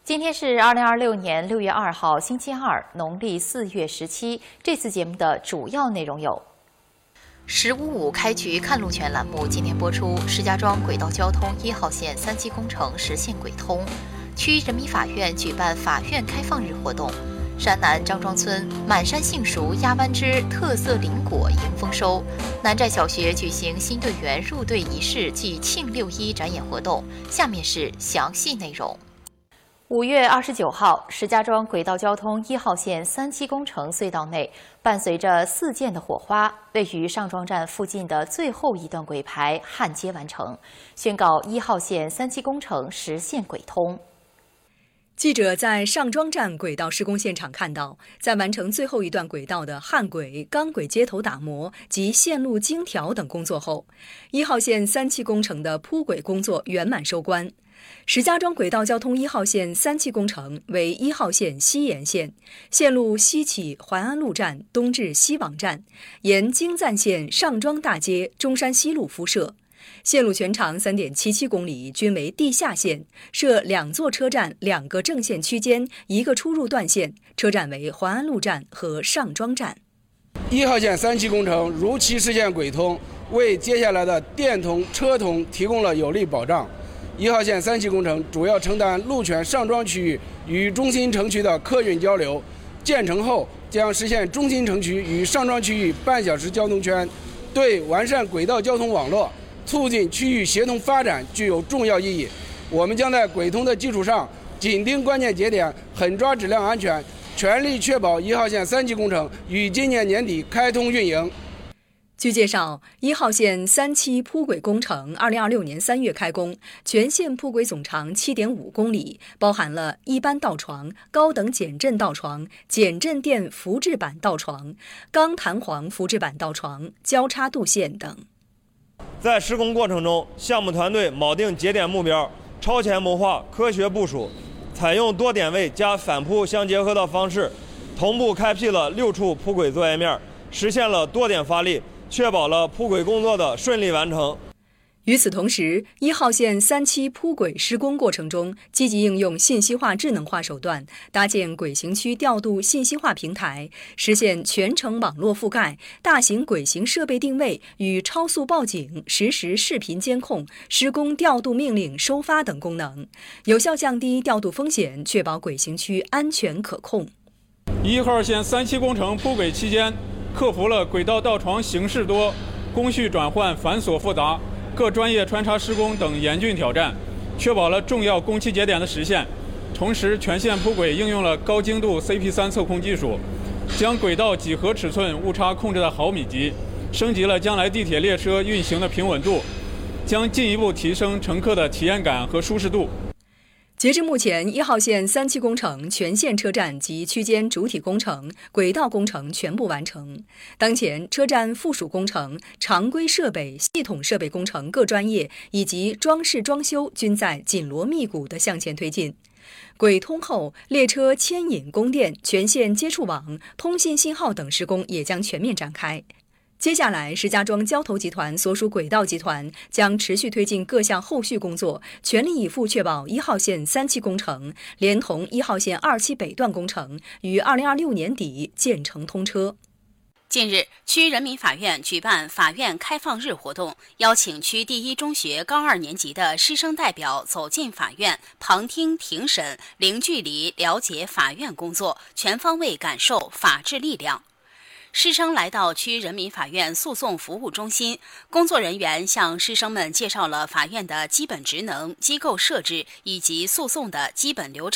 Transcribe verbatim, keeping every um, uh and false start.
今天是二零二六年六月二号，星期二，农历四月十七。这次节目的主要内容有：十五五开局看路权栏目今天播出，石家庄轨道交通一号线三期工程实现轨通；区人民法院举办法院开放日活动；山南张庄村满山杏熟压弯枝特色林果迎丰收；南寨小学举行新队员入队仪式暨庆六一展演活动。下面是详细内容。五月二十九号，石家庄轨道交通一号线三期工程隧道内，伴随着四溅的火花，位于上庄站附近的最后一段轨排焊接完成，宣告一号线三期工程实现轨通。 记者在上庄站轨道施工现场看到，在完成最后一段轨道的焊轨、钢轨接头打磨及线路精调等工作后，一号线三期工程的铺轨工作圆满收官。石家庄轨道交通一号线三期工程为一号线西延线，线路西起淮安路站，东至西网站，沿京赞线上庄大街、中山西路敷设。线路全长 三点七七公里，均为地下线，设两座车站、两个正线区间、一个出入段线，车站为淮安路站和上庄站。 一号线三期工程如期实现轨通，为接下来的电通、车通提供了有力保障。一号线三期工程主要承担路权上庄区域与中心城区的客运交流，建成后将实现中心城区与上庄区域半小时交通圈，对完善轨道交通网络、促进区域协同发展具有重要意义。我们将在轨通的基础上，紧盯关键节点，狠抓质量安全，全力确保一号线三期工程于今年年底开通运营。 据介绍，一号线三期铺轨工程二零二六年三月开工，全线铺轨总长 七点五公里，包含了一般道床、高等减震道床、减震垫浮制板道床、钢弹簧浮制板道床、交叉渡线等。 在施工过程中，项目团队铆定节点目标，超前谋划，科学部署，采用多点位加反铺相结合的方式，同步开辟了六处铺轨作业面，实现了多点发力，确保了铺轨工作的顺利完成。 与此同时，一号线三期铺轨施工过程中，积极应用信息化、智能化手段，搭建轨行区调度信息化平台，实现全程网络覆盖、大型轨行设备定位与超速报警、实时视频监控、施工调度命令收发等功能，有效降低调度风险，确保轨行区安全可控。 一号线三期工程铺轨期间，克服了轨道道床形式多、工序转换繁琐复杂、各专业穿插施工等严峻挑战，确保了重要工期节点的实现。同时，全线铺轨应用了高精度 C P 三 测控技术，将轨道几何尺寸误差控制在毫米级，升级了将来地铁列车运行的平稳度，将进一步提升乘客的体验感和舒适度。 截至目前，一号线三期工程全线车站及区间主体工程、轨道工程全部完成。当前，车站附属工程、常规设备、系统设备工程各专业以及装饰装修均在紧锣密鼓地向前推进。轨通后，列车牵引供电、全线接触网、通信信号等施工也将全面展开。接下来，石家庄交投集团所属轨道集团将持续推进各项后续工作，全力以赴确保一号线三期工程连同一号线二期北段工程于二零二六年底建成通车。 近日，区人民法院举办法院开放日活动，邀请区第一中学高二年级的师生代表走进法院，旁听庭审，零距离了解法院工作，全方位感受法治力量。师生来到区人民法院诉讼服务中心，工作人员向师生们介绍了法院的基本职能、机构设置以及诉讼的基本流程。